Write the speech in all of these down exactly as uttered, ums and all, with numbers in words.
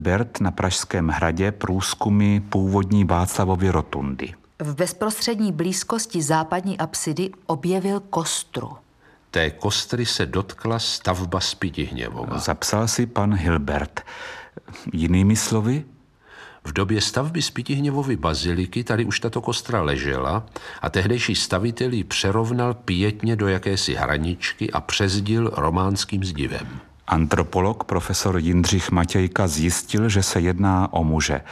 Bert na Pražském hradě průzkumy původní Václavovy rotundy. V bezprostřední blízkosti západní apsidy objevil kostru. Té kostry se dotkla stavba Spytihněvova. Zapsal si pan Hilbert. Jinými slovy? V době stavby Spytihněvovy baziliky tady už tato kostra ležela a tehdejší stavitel ji přerovnal pietně do jakési hraničky a přezdil románským zdivem. Antropolog profesor Jindřich Matějka zjistil, že se jedná o muže.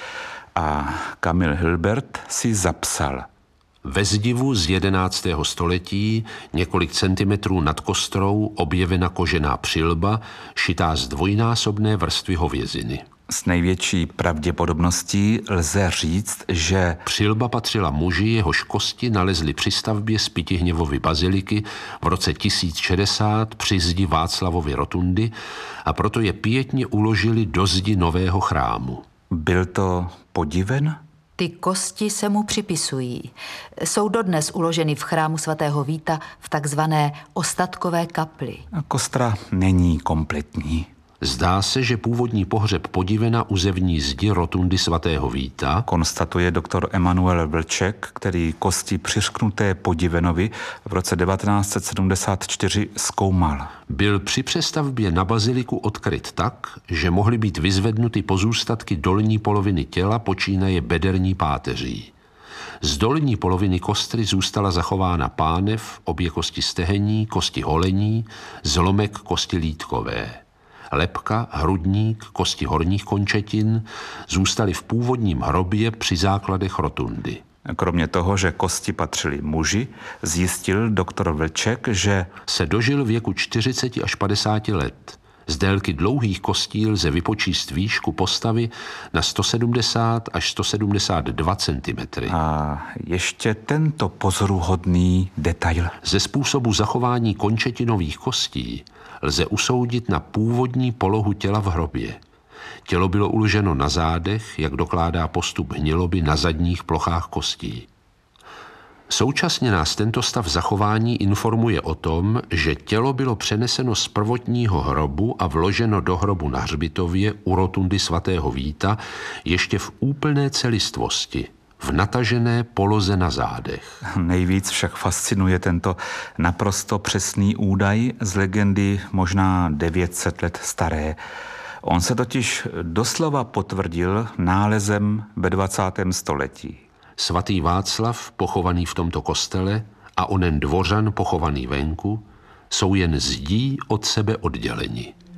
A Kamil Hilbert si zapsal. Ve zdivu z jedenáctého století, několik centimetrů nad kostrou, objevena kožená přilba, šitá z dvojnásobné vrstvy hověziny. S největší pravděpodobností lze říct, že přilba patřila muži, jehož kosti nalezli při stavbě Spytihněvovy baziliky v roce tisíc šedesát při zdi Václavovy rotundy a proto je pietně uložili do zdi nového chrámu. Byl to Podiven? Ty kosti se mu připisují. Jsou dodnes uloženy v chrámu svatého Víta v takzvané ostatkové kapli. Kostra není kompletní. Zdá se, že původní pohřeb Podivena u zevní zdi rotundy svatého Víta, konstatuje doktor Emanuel Vlček, který kosti přiřknuté Podivenovi v roce devatenáct set sedmdesát čtyři zkoumal. Byl při přestavbě na baziliku odkryt tak, že mohly být vyzvednuty pozůstatky dolní poloviny těla počínaje bederní páteří. Z dolní poloviny kostry zůstala zachována pánev, obě kosti stehení, kosti holení, zlomek kosti lítkové. Lebka, hrudník, kosti horních končetin zůstaly v původním hrobě při základech rotundy. Kromě toho, že kosti patřily muži, zjistil doktor Vlček, že se dožil věku čtyřicet až padesát let. Z délky dlouhých kostí lze vypočíst výšku postavy na sto sedmdesát až sto sedmdesát dva centimetrů. A ještě tento pozoruhodný detail. Ze způsobu zachování končetinových kostí lze usoudit na původní polohu těla v hrobě. Tělo bylo uloženo na zádech, jak dokládá postup hniloby na zadních plochách kostí. Současně nás tento stav zachování informuje o tom, že tělo bylo přeneseno z prvotního hrobu a vloženo do hrobu na hřbitově u rotundy svatého Víta ještě v úplné celistvosti, v natažené poloze na zádech. Nejvíc však fascinuje tento naprosto přesný údaj z legendy možná devět set let staré. On se totiž doslova potvrdil nálezem ve dvacátém století. Svatý Václav, pochovaný v tomto kostele, a onen dvořan, pochovaný venku, jsou jen zdí od sebe odděleni.